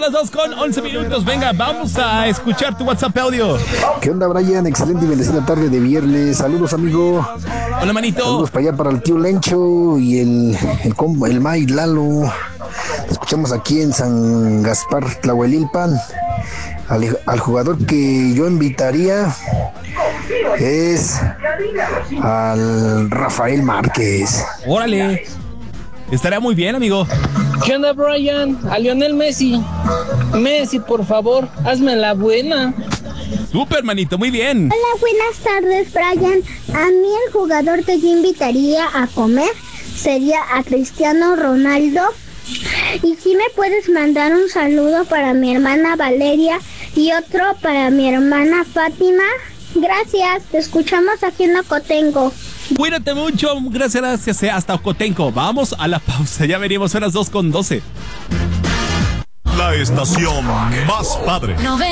las 2:11. Venga, vamos a escuchar tu WhatsApp audio. ¿Qué onda, Brian? Excelente y bendecida tarde de viernes. Saludos, amigo. Hola, manito. Saludos para allá para el tío Lencho y el May Lalo. Escuchamos aquí en San Gaspar, Tlahuelilpan. Al jugador que yo invitaría es al Rafael Márquez. Órale. Estaría muy bien, amigo. ¿Qué onda, Brian? A Lionel Messi. Messi, por favor, hazme la buena. Súper, manito, muy bien. Hola, buenas tardes, Brian. A mí el jugador que yo invitaría a comer sería a Cristiano Ronaldo. Y si me puedes mandar un saludo para mi hermana Valeria y otro para mi hermana Fátima. Gracias, te escuchamos aquí en Ocotenco. Cuídate mucho, gracias, hasta Ocotenco. Vamos a la pausa, ya veríamos a las 2:12. La estación más padre.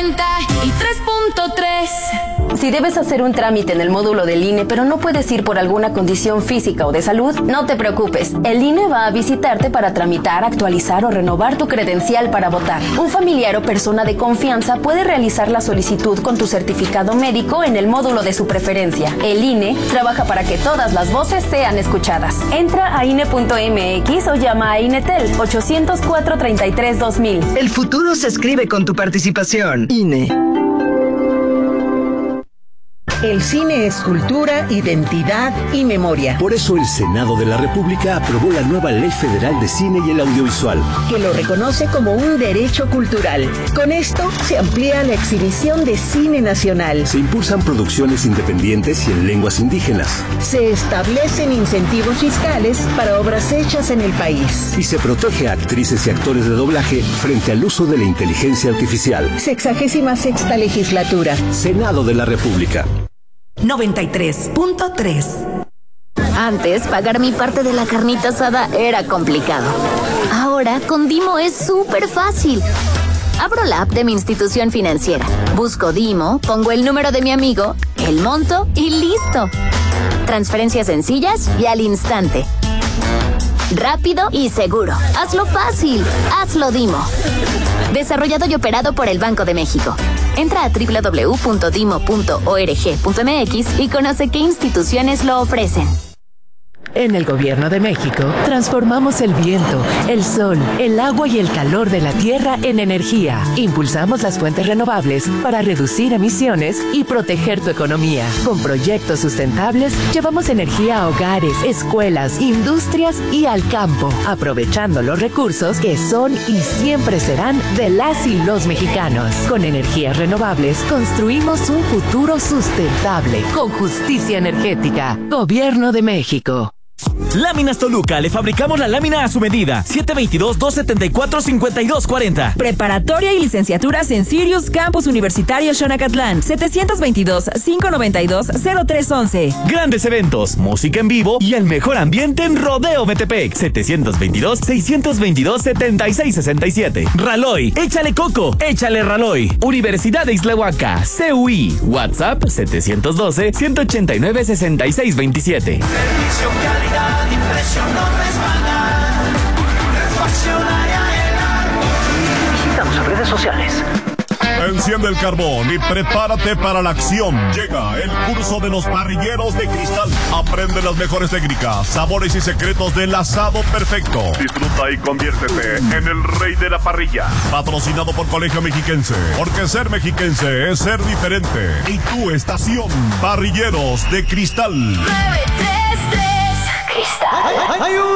93.3. Si debes hacer un trámite en el módulo del INE, pero no puedes ir por alguna condición física o de salud, no te preocupes. El INE va a visitarte para tramitar, actualizar o renovar tu credencial para votar. Un familiar o persona de confianza puede realizar la solicitud con tu certificado médico en el módulo de su preferencia. El INE trabaja para que todas las voces sean escuchadas. Entra a INE.mx o llama a INETEL 800-433-2000. El futuro se escribe con tu participación. INE. El cine es cultura, identidad y memoria. Por eso el Senado de la República aprobó la nueva Ley Federal de Cine y el Audiovisual, que lo reconoce como un derecho cultural. Con esto se amplía la exhibición de cine nacional. Se impulsan producciones independientes y en lenguas indígenas. Se establecen incentivos fiscales para obras hechas en el país. Y se protege a actrices y actores de doblaje frente al uso de la inteligencia artificial. 66ª legislatura. Senado de la República. 93.3. Antes, pagar mi parte de la carnita asada era complicado. Ahora, con Dimo es súper fácil. Abro la app de mi institución financiera, busco Dimo, pongo el número de mi amigo, el monto y listo. Transferencias sencillas y al instante. Rápido y seguro. Hazlo fácil. Hazlo Dimo. Desarrollado y operado por el Banco de México. Entra a www.dimo.org.mx y conoce qué instituciones lo ofrecen. En el Gobierno de México, transformamos el viento, el sol, el agua y el calor de la tierra en energía. Impulsamos las fuentes renovables para reducir emisiones y proteger tu economía. Con proyectos sustentables, llevamos energía a hogares, escuelas, industrias y al campo, aprovechando los recursos que son y siempre serán de las y los mexicanos. Con energías renovables, construimos un futuro sustentable, con justicia energética. Gobierno de México. Láminas Toluca, le fabricamos la lámina a su medida. 722-274-5240. Preparatoria y licenciaturas en Sirius Campus Universitario Xonacatlán. 722-592-0311. Grandes eventos, música en vivo y el mejor ambiente en Rodeo Metepec. 722-622-7667. Raloy, échale coco, échale Raloy. Universidad de Islahuaca, CUI. WhatsApp 712-189-6627. Servicio, calidad y precio no resbalan. Refaccionaria El Arco. Visítanos en redes sociales. Enciende el carbón y prepárate para la acción. Llega el curso de los parrilleros de Cristal. Aprende las mejores técnicas, sabores y secretos del asado perfecto. Disfruta y conviértete en el rey de la parrilla. Patrocinado por Colegio Mexiquense. Porque ser mexiquense es ser diferente. Y tu estación, Parrilleros de Cristal. 933 Cristal.